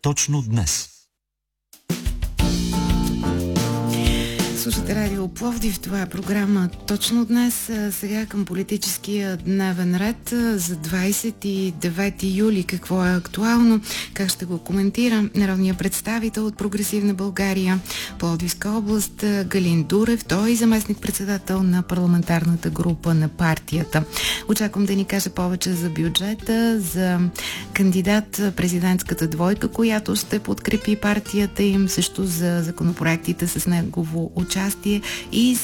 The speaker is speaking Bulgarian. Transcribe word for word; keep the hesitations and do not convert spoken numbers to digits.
точно днес. Слушате Радио Пловдив, това е програма Точно днес. Сега към политическия дневен ред за двадесет и девети юли. Какво е актуално? Как ще го коментира народният представител от Прогресивна България, Пловдивска област, Галин Дурев. Той е заместник-председател на парламентарната група на партията. Очаквам да ни каже повече за бюджета, за кандидат президентската двойка, която ще подкрепи партията им, също за законопроектите с негово участие и